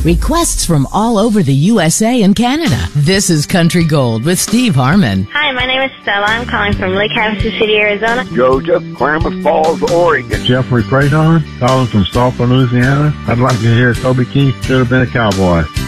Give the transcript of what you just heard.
Requests from all over the USA and Canada. This is Country Gold with Steve Harmon. Hi, my name is Stella. I'm calling from Lake Havasu City, Arizona. Joseph, Klamath Falls, Oregon. Jeffrey Creighton, calling from Sulphur, Louisiana. I'd like to hear Toby Keith Should Have Been a Cowboy.